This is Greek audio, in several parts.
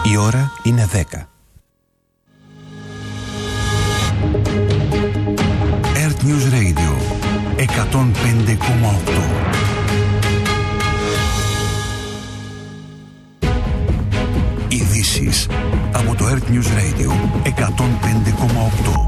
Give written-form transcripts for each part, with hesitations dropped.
Η ώρα είναι 10. Earth News Radio 105,8. Ειδήσεις από το Earth News Radio 105,8.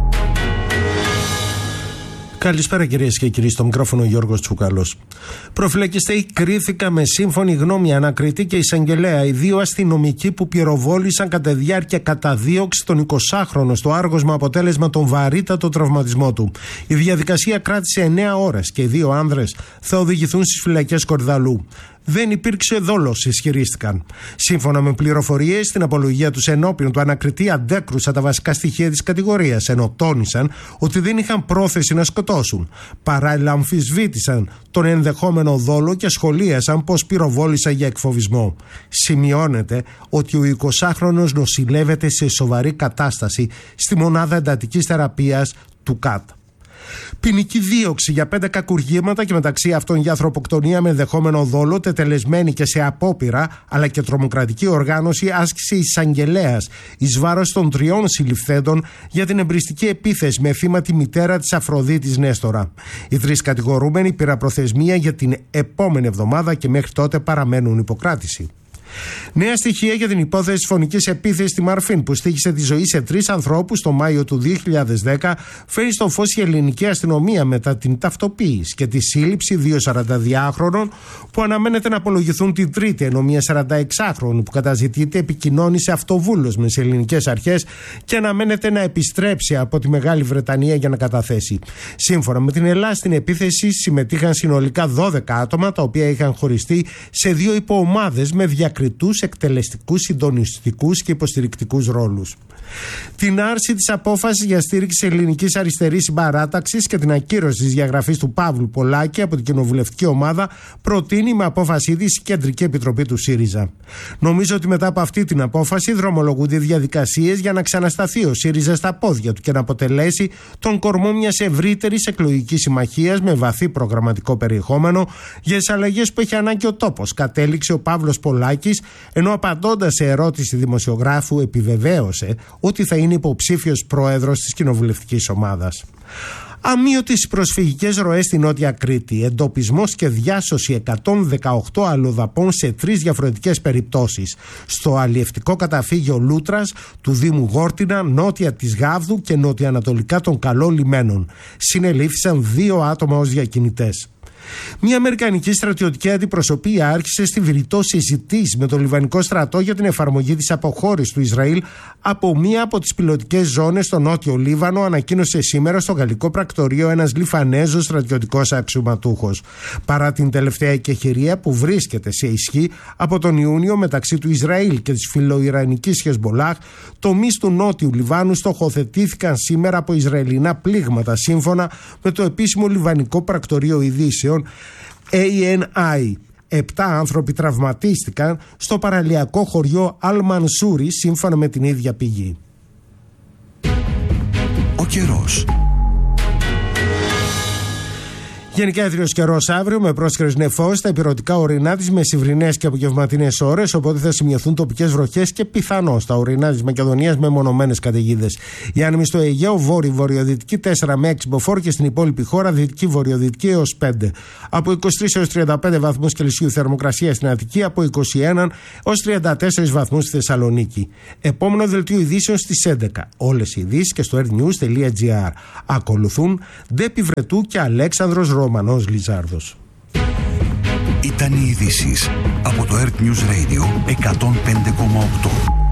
Καλησπέρα κυρίες και κύριοι, στο μικρόφωνο Γιώργος Τσουκαλός. Προφυλακιστέοι κρίθηκαν με σύμφωνη γνώμη ανακριτή και εισαγγελέα οι δύο αστυνομικοί που πυροβόλησαν κατά διάρκεια καταδίωξη τον 20χρονο στο Άργος με αποτέλεσμα τον βαρύτατο τραυματισμό του. Η διαδικασία κράτησε 9 ώρες και οι δύο άνδρες θα οδηγηθούν στις φυλακές Κορυδαλού. Δεν υπήρξε δόλος, ισχυρίστηκαν. Σύμφωνα με πληροφορίες, στην απολογία τους ενώπιον του ανακριτή αντέκρουσαν τα βασικά στοιχεία της κατηγορίας, ενώ τόνισαν ότι δεν είχαν πρόθεση να σκοτώσουν. Παράλληλα, αμφισβήτησαν τον ενδεχόμενο δόλο και σχολίασαν πως πυροβόλησαν για εκφοβισμό. Σημειώνεται ότι ο 20χρονος νοσηλεύεται σε σοβαρή κατάσταση στη μονάδα εντατικής θεραπείας του ΚΑΤ. Ποινική δίωξη για 5 κακουργήματα και μεταξύ αυτών για ανθρωποκτονία με ενδεχόμενο δόλο, τετελεσμένη και σε απόπειρα αλλά και τρομοκρατική οργάνωση, άσκησε εισαγγελέας εις βάρος των 3 συλληφθέντων για την εμπριστική επίθεση με θύμα τη μητέρα της Αφροδίτης Νέστορα. Οι 3 κατηγορούμενοι πήραν προθεσμία για την επόμενη εβδομάδα και μέχρι τότε παραμένουν υποκράτηση. Νέα στοιχεία για την υπόθεση της φωνικής επίθεσης στη Μαρφίν που στοίχησε τη ζωή σε 3 ανθρώπους το Μάιο του 2010 φέρει στο φως η ελληνική αστυνομία μετά την ταυτοποίηση και τη σύλληψη 2 42χρονων που αναμένεται να απολογηθούν την Τρίτη, ενώ μια 46χρονη που καταζητείται επικοινώνησε αυτοβούλος με τις ελληνικές αρχές και αναμένεται να επιστρέψει από τη Μεγάλη Βρετανία για να καταθέσει. Σύμφωνα με την Ελλάδα, στην επίθεση συμμετείχαν συνολικά 12 άτομα, τα οποία είχαν χωριστεί σε 2 υποομάδες με διακριτούς, εκτελεστικούς, συντονιστικούς και υποστηρικτικούς ρόλους. Την άρση της απόφασης για στήριξη ελληνικής αριστερής συμπαράταξης και την ακύρωση της διαγραφής του Παύλου Πολάκη από την κοινοβουλευτική ομάδα προτείνει με απόφασή της η Κεντρική Επιτροπή του ΣΥΡΙΖΑ. Νομίζω ότι μετά από αυτή την απόφαση δρομολογούνται διαδικασίες για να ξανασταθεί ο ΣΥΡΙΖΑ στα πόδια του και να αποτελέσει τον κορμό μιας ευρύτερης εκλογικής συμμαχίας με βαθύ προγραμματικό περιεχόμενο για τις αλλαγές που έχει ανάγκη ο τόπος, κατέληξε ο Παύλος Πολάκης, ενώ απαντώντας σε ερώτηση δημοσιογράφου επιβεβαίωσε ότι θα είναι υποψήφιος πρόεδρος της κοινοβουλευτικής ομάδας. Αμύωτες προσφυγικές ροές στη Νότια Κρήτη, εντοπισμός και διάσωση 118 αλλοδαπών σε 3 διαφορετικές περιπτώσεις. Στο αλλιευτικό καταφύγιο Λούτρας του Δήμου Γόρτινα, νότια της Γάβδου και νοτιοανατολικά των Καλών Λιμένων. Συνελήφθησαν 2 άτομα ως διακινητές. Μια αμερικανική στρατιωτική αντιπροσωπεία άρχισε στη Βηρητό συζητήσεις με το Λιβανικό στρατό για την εφαρμογή της αποχώρησης του Ισραήλ από μία από τις πιλωτικές ζώνες στο νότιο Λίβανο, ανακοίνωσε σήμερα στο γαλλικό πρακτορείο ένας Λιβανέζος στρατιωτικός αξιωματούχος. Παρά την τελευταία εκεχηρία που βρίσκεται σε ισχύ από τον Ιούνιο μεταξύ του Ισραήλ και της φιλοϊρανικής Χεσμπολάχ, τομείς του νότιου Λιβάνου στοχοθετήθηκαν σήμερα από Ισραηλινά πλήγματα, σύμφωνα με το επίσημο Λιβανικό πρακτορείο ειδήσεων ANI. 7 άνθρωποι τραυματίστηκαν στο παραλιακό χωριό Αλ-Μανσούρι, σύμφωνα με την ίδια πηγή. Ο καιρός. Γενικά έθριος καιρός αύριο με πρόσχερες νεφώσεις στα ηπειρωτικά ορεινά της μεσημβρινές και απογευματινές ώρες, οπότε θα σημειωθούν τοπικές βροχές και πιθανώς στα ορεινά της Μακεδονίας με μονομένες καταιγίδες. Οι άνεμοι στο Αιγαίο βόρειο-βορειοδυτική 4 με 6 μποφόρ και στην υπόλοιπη χώρα δυτική-βορειοδυτική έως 5. Από 23 έως 35 βαθμούς Κελσίου θερμοκρασία στην Αττική, από 21 έως 34 βαθμούς στη Θεσσαλονίκη. Επόμενο δελτίο ειδήσεων στις 11. Όλες οι ειδήσεις και στο earthnews.gr. Ακολουθούν Ντέπι Βρετού και Αλέξανδρος Ρωμανός Λιζάρδος. Ήταν οι ειδήσεις από το Earth News Radio 105,8.